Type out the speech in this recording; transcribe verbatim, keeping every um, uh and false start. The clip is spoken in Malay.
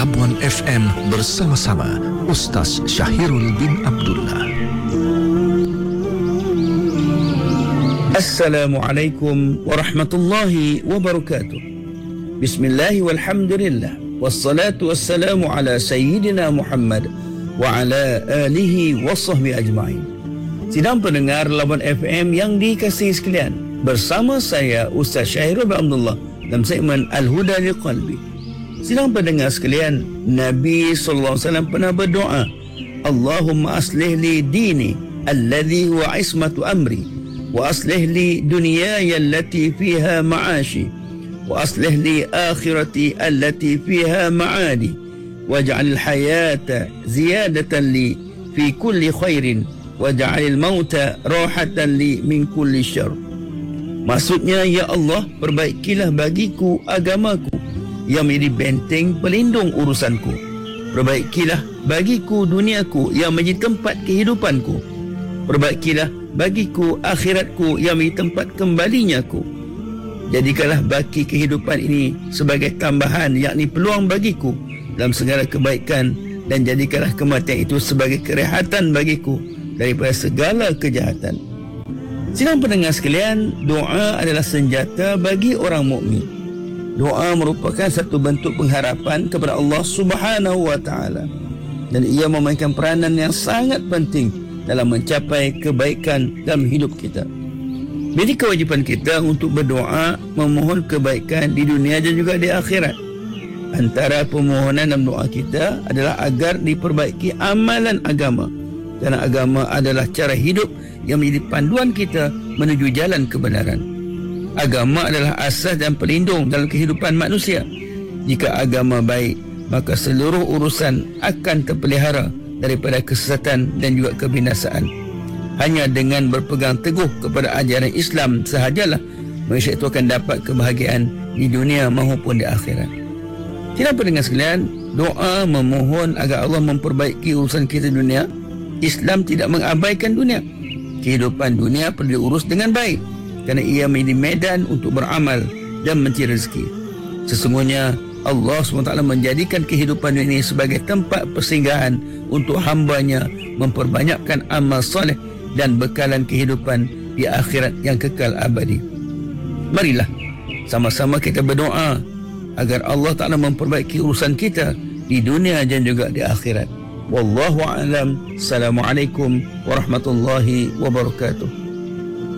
Labuan F M bersama-sama Ustaz Syahirul bin Abdullah. Assalamualaikum warahmatullahi wabarakatuh. Bismillah walhamdulillah wassalatu wassalamu ala sayyidina Muhammad wa ala alihi wa sahbihi ajma'in. Sidang pendengar Labuan F M yang dikasihi sekalian, bersama saya Ustaz Syahirul bin Abdullah dalam segmen Al-Huda Liqalbi. Sidang pendengar sekalian, Nabi sallallahu alaihi wasallam pernah berdoa, Allahumma aslih li dini alladhi huwa ismatu amri, wa aslih li dunyaya allati fiha ma'ashi, wa aslih li akhirati allati fiha ma'adi, waj'al al-hayata ziyadatan li fi kulli khairin, waj'al al-mauta rahatan li min kulli syarr. Maksudnya, ya Allah, perbaikilah bagiku agamaku yang menjadi benteng pelindung urusanku. Perbaikilah bagiku duniaku yang menjadi tempat kehidupanku. Perbaikilah bagiku akhiratku yang menjadi tempat kembalinya aku. Jadikanlah baki kehidupan ini sebagai tambahan, yakni peluang bagiku dalam segala kebaikan, dan jadikanlah kematian itu sebagai kerehatan bagiku daripada segala kejahatan. Sidang pendengar sekalian, doa adalah senjata bagi orang mukmin. Doa merupakan satu bentuk pengharapan kepada Allah Subhanahu wa taala, dan ia memainkan peranan yang sangat penting dalam mencapai kebaikan dalam hidup kita. Jadi kewajipan kita untuk berdoa memohon kebaikan di dunia dan juga di akhirat. Antara permohonan dalam doa kita adalah agar diperbaiki amalan agama, kerana agama adalah cara hidup yang menjadi panduan kita menuju jalan kebenaran. Agama adalah asas dan pelindung dalam kehidupan manusia. Jika agama baik, maka seluruh urusan akan terpelihara daripada kesesatan dan juga kebinasaan. Hanya dengan berpegang teguh kepada ajaran Islam sahajalah manusia itu akan dapat kebahagiaan di dunia maupun di akhirat. Tidak pendengar sekalian, doa memohon agar Allah memperbaiki urusan kita dunia. Islam tidak mengabaikan dunia. Kehidupan dunia perlu diurus dengan baik, kerana ia menjadi medan untuk beramal dan mencari rezeki. Sesungguhnya Allah subhanahu wa taala menjadikan kehidupan ini sebagai tempat persinggahan untuk hambanya memperbanyakkan amal soleh dan bekalan kehidupan di akhirat yang kekal abadi. Marilah sama-sama kita berdoa agar Allah Ta'ala memperbaiki urusan kita di dunia dan juga di akhirat. Wallahu a'lam. Assalamualaikum warahmatullahi wabarakatuh.